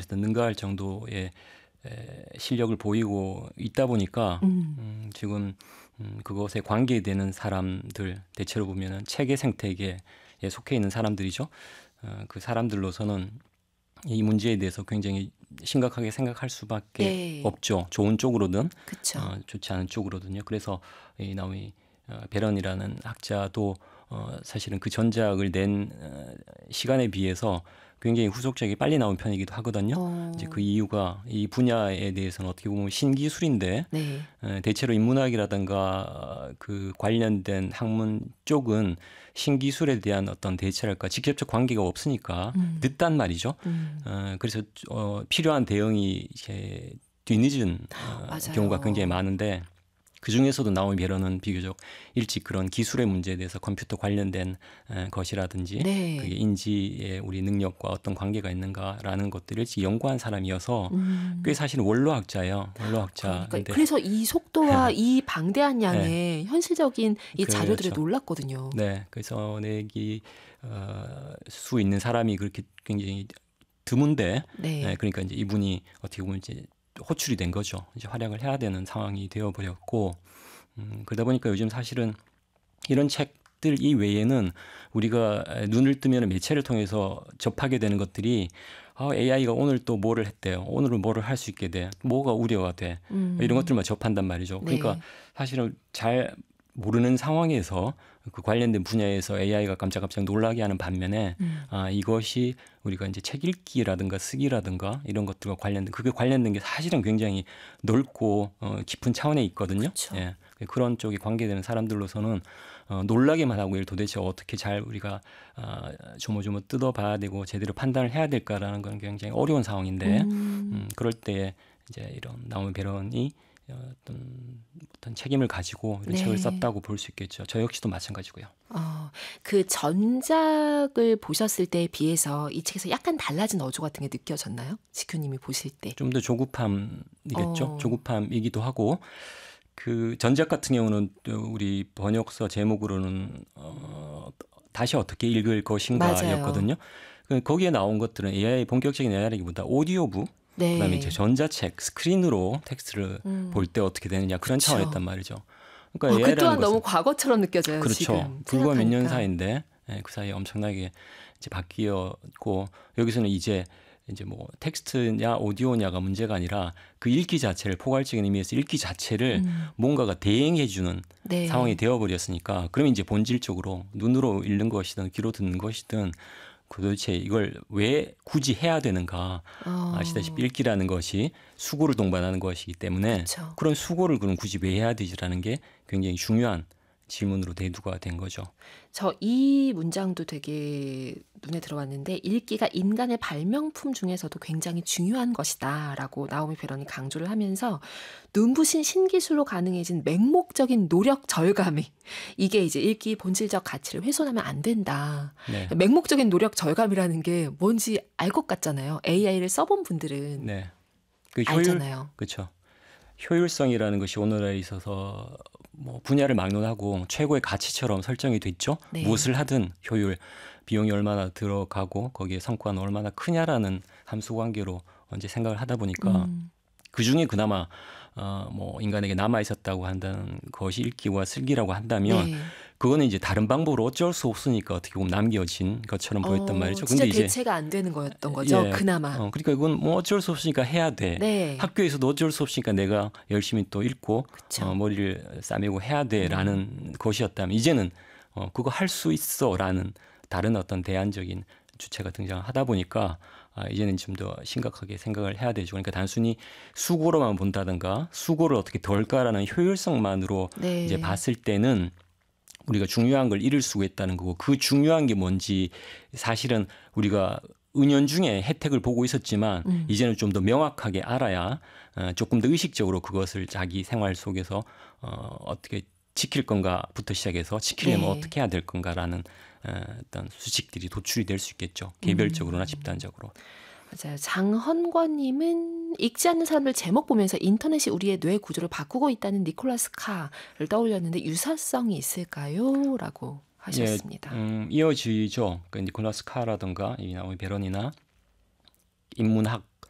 면에서 능가할 정도의 실력을 보이고 있다 보니까 지금 그것에 관계되는 사람들 대체로 보면은 체계 생태계에 속해 있는 사람들이죠. 그 사람들로서는 이 문제에 대해서 굉장히 심각하게 생각할 수밖에 네. 없죠. 좋은 쪽으로든 그쵸. 좋지 않은 쪽으로든요. 그래서 이 나오미 베런이라는 학자도 사실은 그 전작을 낸 시간에 비해서 굉장히 후속작이 빨리 나온 편이기도 하거든요. 이제 그 이유가 이 분야에 대해서는 어떻게 보면 신기술인데 네. 대체로 인문학이라든가 그 관련된 학문 쪽은 신기술에 대한 어떤 대체랄까 직접적 관계가 없으니까 늦단 말이죠. 그래서 필요한 대응이 이제 뒤늦은 맞아요. 경우가 굉장히 많은데 그중에서도 나오미 베런은 비교적 일찍 그런 기술의 문제에 대해서 컴퓨터 관련된 것이라든지 네. 그게 인지의 우리 능력과 어떤 관계가 있는가라는 것들을 일찍 연구한 사람이어서 꽤 사실 원로학자예요. 원로학자인데 그러니까 그래서 이 속도와 이 방대한 양의 네. 현실적인 이 자료들에 그렇죠. 놀랐거든요. 네, 그래서 내기 수 있는 사람이 그렇게 굉장히 드문데, 네. 그러니까 이제 이분이 어떻게 보면 이제 호출이 된 거죠. 이제 활약을 해야 되는 상황이 되어버렸고, 그러다 보니까 요즘 사실은 이런 책들 이외에는 우리가 눈을 뜨면 매체를 통해서 접하게 되는 것들이 AI가 오늘 또 뭐를 했대요. 오늘은 뭐를 할 수 있게 돼. 뭐가 우려가 돼. 이런 것들만 접한단 말이죠. 그러니까 네. 사실은 잘 모르는 상황에서 그 관련된 분야에서 AI가 깜짝깜짝 놀라게 하는 반면에 이것이 우리가 이제 책 읽기라든가 쓰기라든가 이런 것들과 그게 관련된 게 사실은 굉장히 넓고 깊은 차원에 있거든요. 그쵸. 예. 그런 쪽이 관계되는 사람들로서는 놀라기만 하고 이걸 도대체 어떻게 잘 우리가 조모조모 뜯어봐야 되고 제대로 판단을 해야 될까라는 건 굉장히 어려운 상황인데 그럴 때 이제 이런 나오미 베런이 어떤 책임을 가지고 이런 책을 네. 썼다고 볼 수 있겠죠. 저 역시도 마찬가지고요. 그 전작을 보셨을 때에 비해서 이 책에서 약간 달라진 어조 같은 게 느껴졌나요? 지큐님이 보실 때. 좀 더 조급함이겠죠. 어. 조급함이기도 하고 그 전작 같은 경우는 또 우리 번역서 제목으로는 다시 어떻게 읽을 것인가였거든요. 거기에 나온 것들은 AI 본격적인 AI라기보다 오디오북 네. 그다음에 이제 전자책 스크린으로 텍스트를 볼 때 어떻게 되느냐 그런 그쵸. 차원이었단 말이죠. 그러니까 그 AI라는 또한 것은 너무 과거처럼 느껴져요. 그렇죠. 지금 불과 몇 년 생각하니까. 사이인데 그 사이에 엄청나게 이제 바뀌었고 여기서는 이제 뭐 텍스트냐 오디오냐가 문제가 아니라 그 읽기 자체를 포괄적인 의미에서 읽기 자체를 뭔가가 대행해주는 네. 상황이 되어버렸으니까 그러면 이제 본질적으로 눈으로 읽는 것이든 귀로 듣는 것이든 도대체 이걸 왜 굳이 해야 되는가 아시다시피 읽기라는 것이 수고를 동반하는 것이기 때문에 그쵸. 그런 수고를 그럼 굳이 왜 해야 되지라는 게 굉장히 중요한 질문으로 대두가 된 거죠. 저 이 문장도 되게 눈에 들어왔는데 읽기가 인간의 발명품 중에서도 굉장히 중요한 것이다라고 나오미 베런이 강조를 하면서 눈부신 신기술로 가능해진 맹목적인 노력 절감이 이게 이제 읽기 본질적 가치를 훼손하면 안 된다. 네. 맹목적인 노력 절감이라는 게 뭔지 알 것 같잖아요. AI를 써본 분들은 네. 그 알잖아요. 그렇죠. 효율성이라는 것이 오늘날에 있어서 뭐 분야를 막론하고 최고의 가치처럼 설정이 됐죠. 네. 무엇을 하든 효율, 비용이 얼마나 들어가고 거기에 성과는 얼마나 크냐라는 함수 관계로 이제 생각을 하다 보니까 그 중에 그나마 뭐 인간에게 남아 있었다고 한다는 것이 읽기와 쓰기라고 한다면 네. 그거는 이제 다른 방법으로 어쩔 수 없으니까 어떻게 보면 남겨진 것처럼 보였단 말이죠. 진짜 근데 이제 대체가 안 되는 거였던 거죠. 그나마. 그러니까 이건 뭐 어쩔 수 없으니까 해야 돼. 네. 학교에서도 어쩔 수 없으니까 내가 열심히 또 읽고 그쵸. 머리를 싸매고 해야 돼라는 것이었다면 이제는 그거 할 수 있어라는 다른 어떤 대안적인 주체가 등장하다 보니까 이제는 좀 더 심각하게 생각을 해야 되죠. 그러니까 단순히 수고로만 본다든가 수고를 어떻게 덜까라는 효율성만으로 네. 이제 봤을 때는 우리가 중요한 걸 잃을 수가 있다는 거고 그 중요한 게 뭔지 사실은 우리가 은연중에 혜택을 보고 있었지만 이제는 좀 더 명확하게 알아야 조금 더 의식적으로 그것을 자기 생활 속에서 어떻게 지킬 건가부터 시작해서 지키려면 네. 어떻게 해야 될 건가라는 어떤 수칙들이 도출이 될 수 있겠죠. 개별적으로나 집단적으로. 맞아요. 장헌권님은 읽지 않는 사람들 제목 보면서 인터넷이 우리의 뇌 구조를 바꾸고 있다는 니콜라스 카를 떠올렸는데 유사성이 있을까요? 라고 하셨습니다. 이어지죠. 그 니콜라스 카라든가 이 나오미 베런이나 인문학